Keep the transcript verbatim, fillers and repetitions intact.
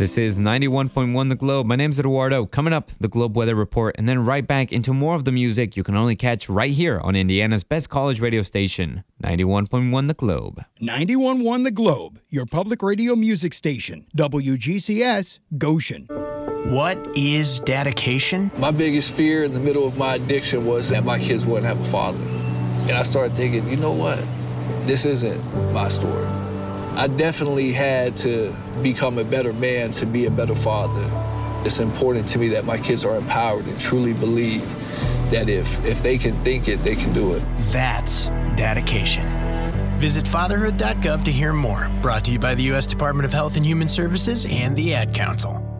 This is ninety-one point one The Globe. My name's Eduardo. Coming up, the Globe Weather Report, and then right back into more of the music you can only catch right here on Indiana's best college radio station, ninety-one point one The Globe. ninety-one point one The Globe, your public radio music station. W G C S, Goshen. What is dedication? My biggest fear in the middle of my addiction was that my kids wouldn't have a father. And I started thinking, you know what? This isn't my story. I definitely had to become a better man to be a better father. It's important to me that my kids are empowered and truly believe that if, if they can think it, they can do it. That's dedication. Visit fatherhood dot gov to hear more. Brought to you by the U S Department of Health and Human Services and the Ad Council.